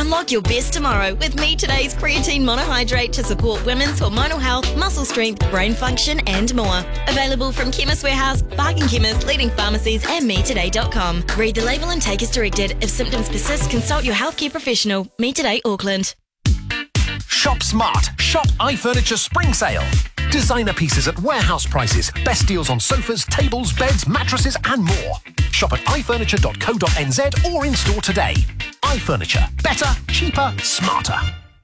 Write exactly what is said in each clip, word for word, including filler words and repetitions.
Unlock your best tomorrow with Me Today's creatine monohydrate to support women's hormonal health, muscle strength, brain function and more. Available from Chemist Warehouse, Bargain Chemist, leading pharmacies and me today dot com. Read the label and take as directed. If symptoms persist, consult your healthcare professional. Me Today Auckland. Shop smart. Shop iFurniture Spring Sale. Designer pieces at warehouse prices. Best deals on sofas, tables, beds, mattresses and more. Shop at i furniture dot co dot n z or in store today. iFurniture. Better, cheaper, smarter.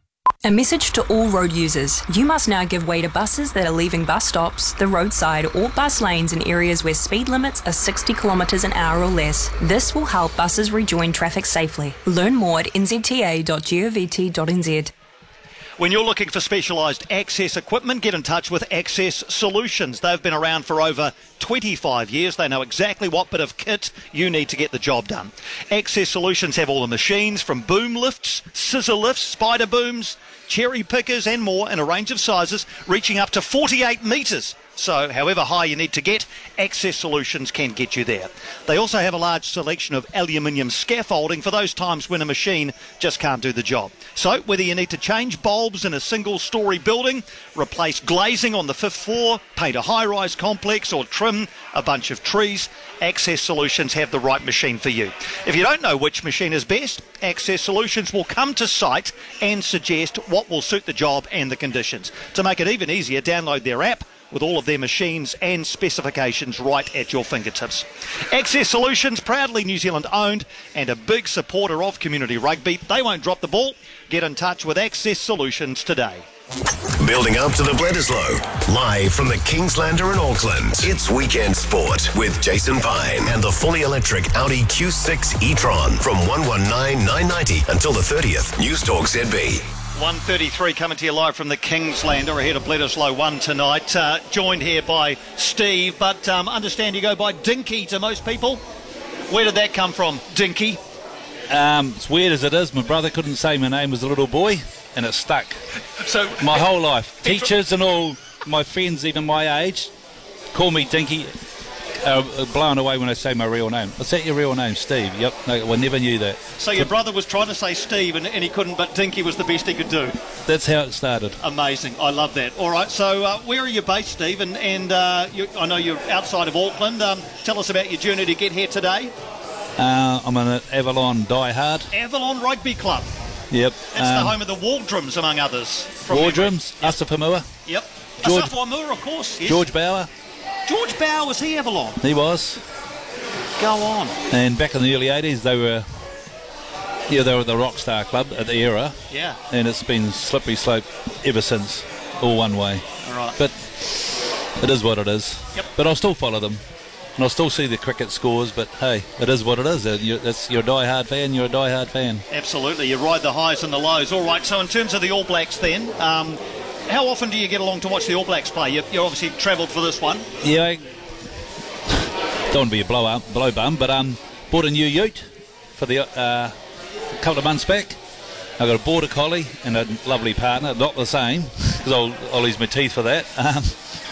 A message to all road users. You must now give way to buses that are leaving bus stops, the roadside or bus lanes in areas where speed limits are sixty kilometres an hour or less. This will help buses rejoin traffic safely. Learn more at n z t a dot govt dot n z. When you're looking for specialised access equipment, get in touch with Access Solutions. They've been around for over twenty-five years. They know exactly what bit of kit you need to get the job done. Access Solutions have all the machines from boom lifts, scissor lifts, spider booms, cherry pickers and more in a range of sizes reaching up to forty-eight metres. So however high you need to get, Access Solutions can get you there. They also have a large selection of aluminium scaffolding for those times when a machine just can't do the job. So whether you need to change bulbs in a single storey building, replace glazing on the fifth floor, paint a high-rise complex or trim a bunch of trees, Access Solutions have the right machine for you. If you don't know which machine is best, Access Solutions will come to site and suggest what will suit the job and the conditions. To make it even easier, download their app with all of their machines and specifications right at your fingertips. Access Solutions, proudly New Zealand owned and a big supporter of community rugby. They won't drop the ball. Get in touch with Access Solutions today. Building up to the Bledisloe, live from the Kingslander in Auckland. It's Weekend Sport with Jason Pine and the fully electric Audi Q six e-tron from one one nine nine ninety until the thirtieth. News Talk Z B. one thirty-three coming to you live from the Kingslander ahead of Bledisloe one tonight. Uh, joined here by Steve, but um, understand you go by Dinky to most people. Where did that come from, Dinky? Um, it's weird as it is. My brother couldn't say my name as a little boy, and it stuck. So my whole life, teachers and all my friends, even my age, call me Dinky. Uh, blown away when I say my real name. Is that your real name, Steve? Yep. No, I never knew that. So your brother was trying to say Steve and, and he couldn't, but Dinky was the best he could do. That's how it started. Amazing. I love that. All right, so uh, where are you based, Steve? And, and uh, you, I know you're outside of Auckland. Um, tell us about your journey to get here today. Uh, I'm an Avalon diehard. Avalon Rugby Club. Yep. That's um, the home of the Waldrums, among others. Waldrums, yep. Asafamua. Yep. George, Asafamua, of course. Yes. George Bauer. George Bauer, was he Avalon? He was. Go on. And back in the early eighties, they were, yeah, they were the rock star club at the era. Yeah. And it's been slippery slope ever since, all one way. All right. But it is what it is. Yep. But I'll still follow them. And I'll still see the cricket scores, but hey, it is what it is. You're, that's, you're a die-hard fan, you're a die-hard fan. Absolutely. You ride the highs and the lows. All right, so in terms of the All Blacks then, um, how often do you get along to watch the All Blacks play? You, you obviously travelled for this one. Yeah, I don't want to be a blow up, blow bum, but um, bought a new ute for the uh, a couple of months back. I got a border collie and a lovely partner, not the same, because I'll, I'll lose my teeth for that. Um,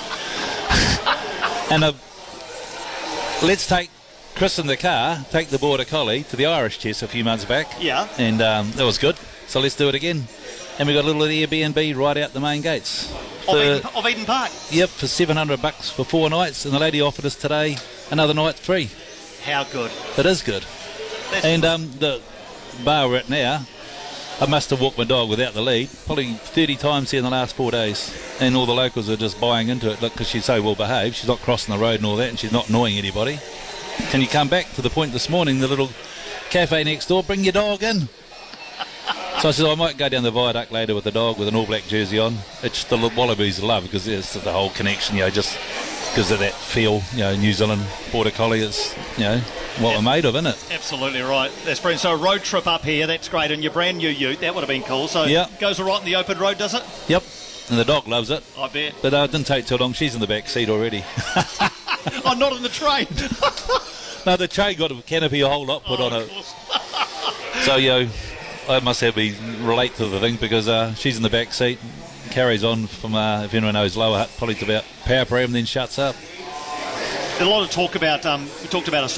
and a, let's take Chris in the car, take the border collie to the Irish Chess a few months back. Yeah. And um, that was good. So let's do it again. And we got a little Airbnb right out the main gates. Of Eden, of Eden Park? Yep, for seven hundred bucks for four nights, and the lady offered us today another night free. How good. It is good. That's and good. um, the bar we're at now, I must have walked my dog without the lead probably thirty times here in the last four days. And all the locals are just buying into it because she's so well behaved. She's not crossing the road and all that, and she's not annoying anybody. Can you come back to the point this morning, the little cafe next door, bring your dog in? So I said, I might go down the viaduct later with the dog with an All Black jersey on. It's the Wallabies love because it's the whole connection, you know, just because of that feel, you know, New Zealand Border Collie is, you know, what we're made of, isn't it? Absolutely right. That's brilliant. So a road trip up here, that's great. And your brand new ute, that would have been cool. So yep. It goes all right in the open road, does it? Yep. And the dog loves it. I bet. But uh, it didn't take too long. She's in the back seat already. Oh, not in the train. No, the train got a canopy, a whole lot put oh, on it. So, you know, I must have be relate to the thing because uh, she's in the back seat, carries on from, uh, if anyone knows, Lower Hutt, probably to about Power Pram, then shuts up. There's a lot of talk about, um, we talked about a